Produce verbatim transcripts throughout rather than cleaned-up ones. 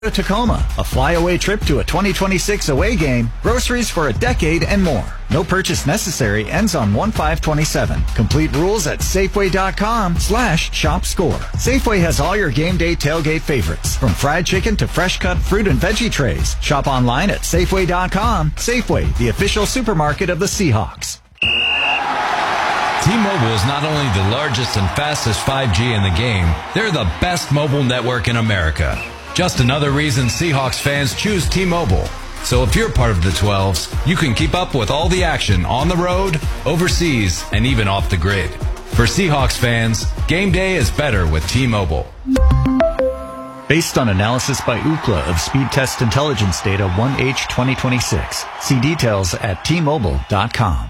Tacoma, a flyaway trip to a twenty twenty-six away game, groceries for a decade and more. No purchase necessary ends on one five twenty-seven. Complete rules at Safeway.com slash shop score. Safeway has all your game day tailgate favorites, from fried chicken to fresh cut fruit and veggie trays. Shop online at Safeway dot com. Safeway, the official supermarket of the Seahawks. T-Mobile is not only the largest and fastest five G in the game, they're the best mobile network in America. Just another reason Seahawks fans choose T-Mobile. So if you're part of the twelves, you can keep up with all the action on the road, overseas, and even off the grid. For Seahawks fans, game day is better with T-Mobile. Based on analysis by Ookla of speed test intelligence data one H twenty twenty-six. See details at T Mobile dot com.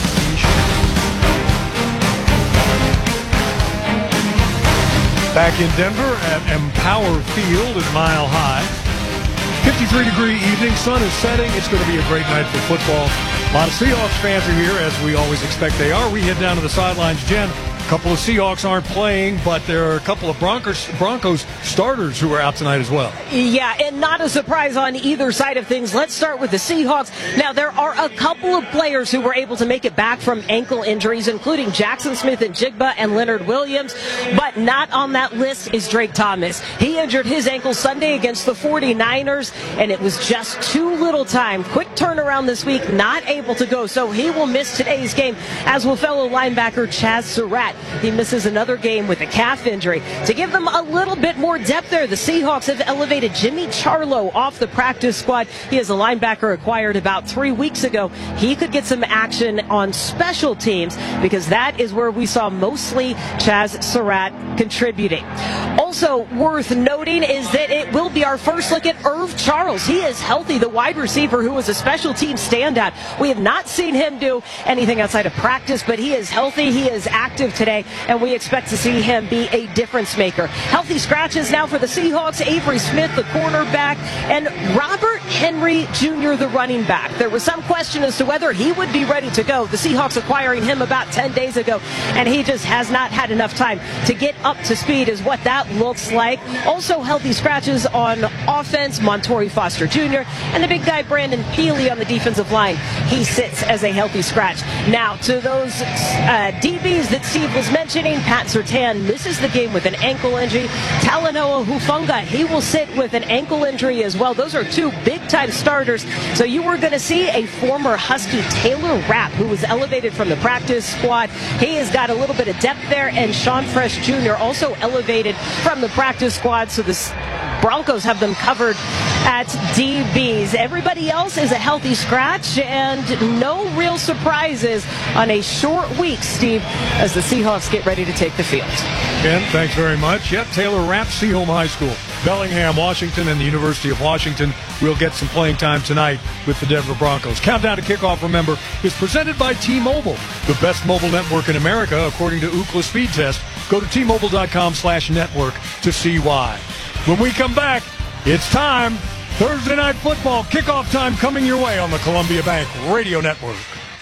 Back in Denver at Empower Field at Mile High. fifty-three degree evening, sun is setting. It's going to be a great night for football. A lot of Seahawks fans are here, as we always expect they are. We head down to the sidelines. Jen, a couple of Seahawks aren't playing, but there are a couple of Broncos, Broncos starters who are out tonight as well. Yeah, and not a surprise on either side of things. Let's start with the Seahawks. Now, there are a couple of players who were able to make it back from ankle injuries, including Jackson Smith and Jigba and Leonard Williams, but not on that list is Drake Thomas. He injured his ankle Sunday against the forty-niners, and it was just too little time. Quick turnaround this week, not able to go, so he will miss today's game, as will fellow linebacker Chaz Surratt. He misses another game with a calf injury. To give them a little bit more depth there, the Seahawks have elevated Jimmy Charlo off the practice squad. He is a linebacker acquired about three weeks ago. He could get some action on special teams because that is where we saw mostly Chaz Surratt contributing. Also worth noting is that it will be our first look at Irv Charles. He is healthy, the wide receiver who was a special team standout. We have not seen him do anything outside of practice, but he is healthy. He is active today, and we expect to see him be a difference maker. Healthy scratches now for the Seahawks. Avery Smith, the cornerback, and Robert Henry Junior, the running back. There was some question as to whether he would be ready to go. The Seahawks acquiring him about ten days ago, and he just has not had enough time to get up to speed is what that looks like. Also healthy scratches on offense, Montori Foster Junior, and the big guy Brandon Peely on the defensive line. He sits as a healthy scratch. Now, to those uh, D Bs that Steve was mentioning, Pat Surtain misses the game with an ankle injury. Talanoa Hufanga, he will sit with an ankle injury as well. Those are two big-time starters. So you were going to see a former Husky, Taylor Rapp, who was elevated from the practice squad. He has got a little bit of depth there, and Sean Fresh Junior also elevated from the practice squad. So the Broncos have them covered at D Bs. Everybody else is a healthy scratch, and no real surprises on a short week, Steve, as the Seahawks get ready to take the field. Ken, thanks very much. Yep, Taylor Rapp, Seaholm High School, Bellingham, Washington, and the University of Washington will get some playing time tonight with the Denver Broncos. Countdown to Kickoff, remember, is presented by T-Mobile, the best mobile network in America, according to Ookla Speed Test. Go to T Mobile dot com slash network to see why. When we come back, it's time. Thursday Night Football kickoff time coming your way on the Columbia Bank Radio Network.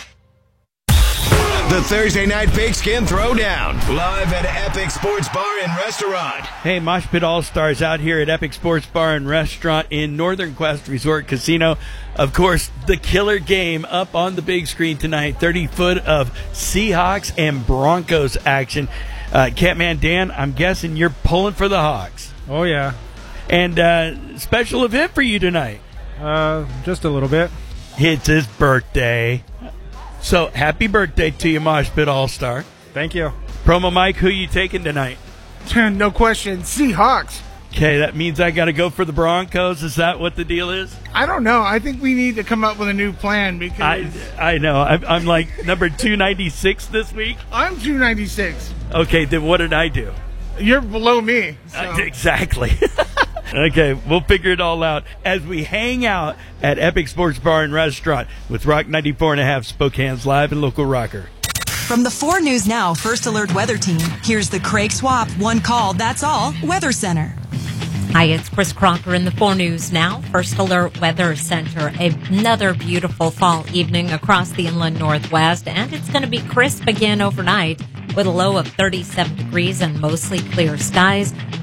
The Thursday Night Pigskin Throwdown, live at Epic Sports Bar and Restaurant. Hey, Mosh Pit All-Stars out here at Epic Sports Bar and Restaurant in Northern Quest Resort Casino. Of course, the killer game up on the big screen tonight, thirty foot of Seahawks and Broncos action. Uh, Catman Dan, I'm guessing you're pulling for the Hawks. Oh, yeah. And uh, special event for you tonight. Uh, just a little bit. It's his birthday. So, happy birthday to you, Mosh Pit All-Star. Thank you. Promo Mike, who you taking tonight? No question, Seahawks. Okay, that means I got to go for the Broncos. Is that what the deal is? I don't know. I think we need to come up with a new plan because... I, I know. I'm, I'm like number two ninety-six this week. I'm two ninety-six. Okay, then what did I do? You're below me. So. Uh, exactly. Okay, we'll figure it all out as we hang out at Epic Sports Bar and Restaurant with Rock ninety-four and a half, Spokane's live and local rocker. From the four News Now First Alert Weather Team, here's the Craig Swap One Call, That's All Weather Center. Hi, it's Chris Crocker in the four News Now First Alert Weather Center. Another beautiful fall evening across the inland northwest, and it's going to be crisp again overnight with a low of thirty-seven degrees and mostly clear skies.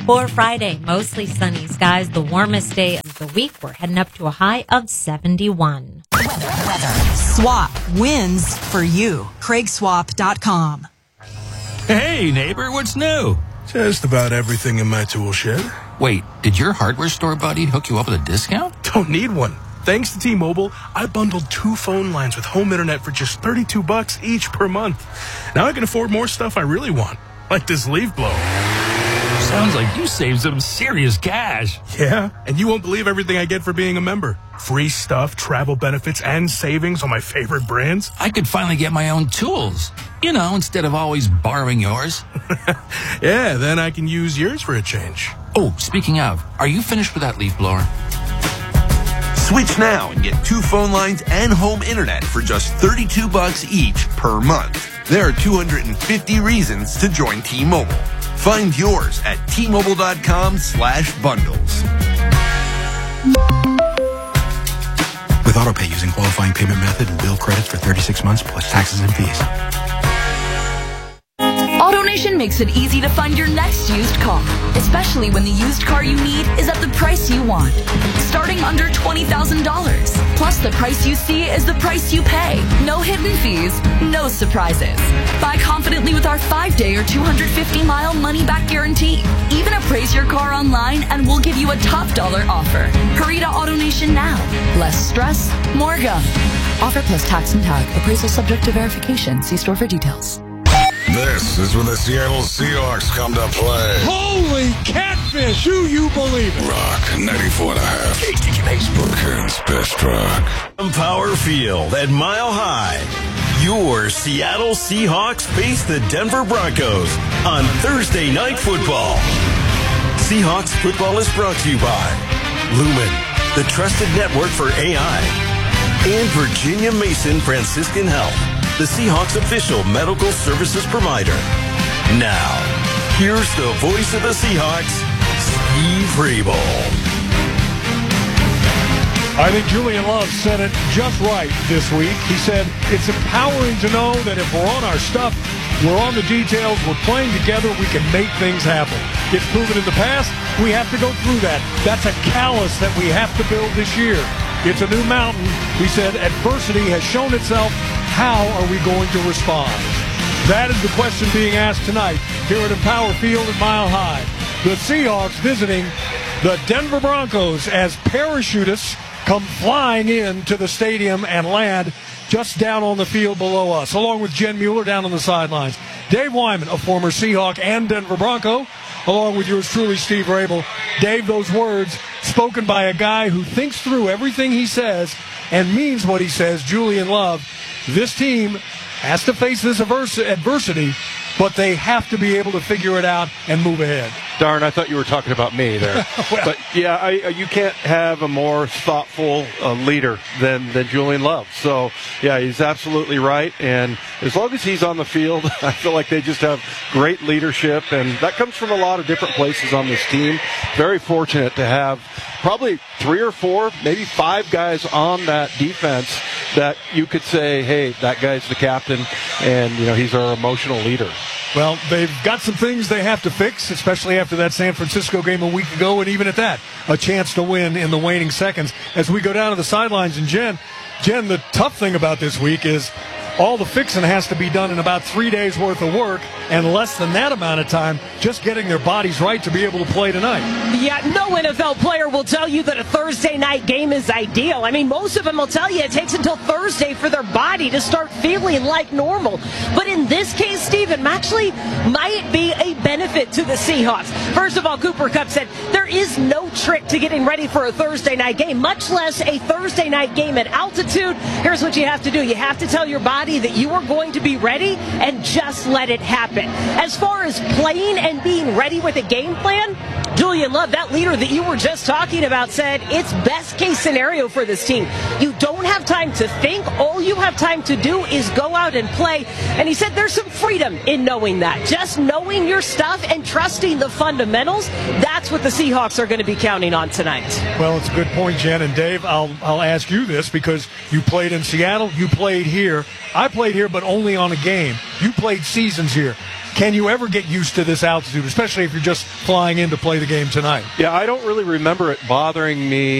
For Friday, mostly sunny skies, the warmest day of the week. We're heading up to a high of seventy-one. Weather, weather. Swap wins for you. Craig Swap dot com. Hey, neighbor, what's new? Just about everything in my tool shed. Wait, did your hardware store buddy hook you up with a discount? Don't need one. Thanks to T-Mobile, I bundled two phone lines with home internet for just thirty-two bucks each per month. Now I can afford more stuff I really want, like this leaf blower. Sounds like you saved some serious cash. Yeah, and you won't believe everything I get for being a member. Free stuff, travel benefits, and savings on my favorite brands. I could finally get my own tools. You know, instead of always borrowing yours. Yeah, then I can use yours for a change. Oh, speaking of, are you finished with that leaf blower? Switch now and get two phone lines and home internet for just thirty-two bucks each per month. There are two hundred fifty reasons to join T-Mobile. Find yours at T-Mobile.com slash bundles. With AutoPay using qualifying payment method and bill credits for thirty-six months plus taxes and fees. AutoNation makes it easy to find your next used car, especially when the used car you need is at the price you want. Starting under twenty thousand dollars. Plus, the price you see is the price you pay. No hidden fees, no surprises. Buy confidently with our five-day or two hundred fifty mile money-back guarantee. Even appraise your car online and we'll give you a top dollar offer. Hurry to AutoNation now. Less stress, more go. Offer plus tax and tag. Appraisal subject to verification. See store for details. This is when the Seattle Seahawks come to play. Holy catfish! Do you believe it? Rock ninety-four and a half. Brooklyn's best rock. Power Field at Mile High. Your Seattle Seahawks face the Denver Broncos on Thursday Night Football. Seahawks football is brought to you by Lumen, the trusted network for A I, and Virginia Mason Franciscan Health, the Seahawks official medical services provider. Now, here's the voice of the Seahawks, Steve Rable. I think Julian Love said it just right this week. He said, it's empowering to know that if we're on our stuff, we're on the details, we're playing together, we can make things happen. It's proven in the past, we have to go through that. That's a callus that we have to build this year. It's a new mountain. He said, adversity has shown itself. How are we going to respond? That is the question being asked tonight here at Empower Field at Mile High. The Seahawks visiting the Denver Broncos as parachutists come flying into the stadium and land just down on the field below us, along with Jen Mueller down on the sidelines. Dave Wyman, a former Seahawk and Denver Bronco, along with yours truly, Steve Rable. Dave, those words spoken by a guy who thinks through everything he says and means what he says, Julian Love. This team has to face this adversity, but they have to be able to figure it out and move ahead. Darn, I thought you were talking about me there. well, but, yeah, I, you can't have a more thoughtful uh, leader than, than Julian Love. So, yeah, he's absolutely right. And as long as he's on the field, I feel like they just have great leadership. And that comes from a lot of different places on this team. Very fortunate to have probably three or four, maybe five guys on that defense that you could say, hey, that guy's the captain, and, you know, he's our emotional leader. Well, they've got some things they have to fix, especially after that San Francisco game a week ago, and even at that, a chance to win in the waning seconds. As we go down to the sidelines, and Jen, Jen, the tough thing about this week is all the fixing has to be done in about three days' worth of work, and less than that amount of time just getting their bodies right to be able to play tonight. Yeah, no N F L player will tell you that a Thursday night game is ideal. I mean, most of them will tell you it takes until Thursday for their body to start feeling like normal. But in this case, Stephen, actually might be a benefit to the Seahawks. First of all, Cooper Kupp said there is no trick to getting ready for a Thursday night game, much less a Thursday night game at altitude. Here's what you have to do. You have to tell your body that you are going to be ready and just let it happen. As far as playing and being ready with a game plan, Julian Love, that leader that you were just talking about, said it's best case scenario for this team. You don't have time to think. All you have time to do is go out and play. And he said there's some freedom in knowing that. Just knowing your stuff and trusting the fundamentals, that's what the Seahawks are going to be counting on tonight. Well, it's a good point, Jen. And Dave, I'll, I'll ask you this because you played in Seattle, you played here. I played here, but only on a game. You played seasons here. Can you ever get used to this altitude, especially if you're just flying in to play the game tonight? Yeah, I don't really remember it bothering me